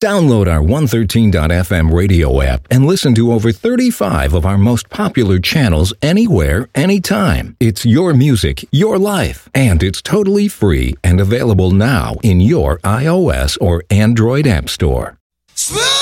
Download our 113.fm radio app and listen to over 35 of our most popular channels anywhere, anytime. It's your music, your life, and it's totally free and available now in your iOS or Android app store. Smooth!